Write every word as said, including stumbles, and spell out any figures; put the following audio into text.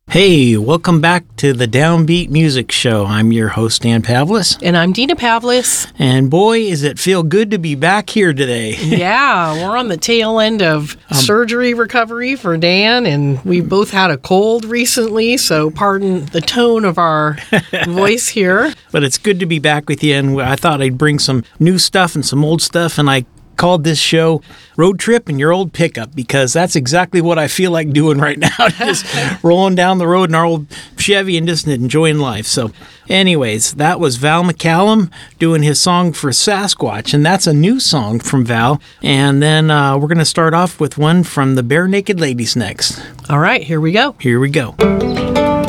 Hey, welcome back to the Downbeat Music Show. I'm your host, Dan Pavlis. And I'm Dina Pavlis. And boy, is it feel good to be back here today. Yeah, we're on the tail end of um, surgery recovery for Dan, and we both had a cold recently, so pardon the tone of our voice here. But it's good to be back with you, and I thought I'd bring some new stuff and some old stuff, and I called this show Road Trip in Your Old Pickup because that's exactly what I feel like doing right now, just rolling down the road in our old Chevy and just enjoying life. So anyways, that was Val McCallum doing his song for Sasquatch, and that's a new song from Val. And then uh, we're going to start off with one from the Bare Naked Ladies next. All right, here we go. Here we go.